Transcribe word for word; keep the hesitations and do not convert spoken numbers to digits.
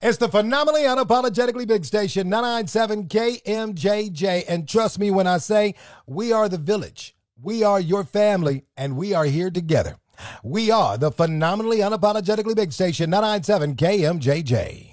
It's the phenomenally unapologetically big station, nine ninety-seven K M J J. And trust me when I say we are the village. We are your family, and we are here together. We are the phenomenally unapologetically big station, nine ninety-seven K M J J.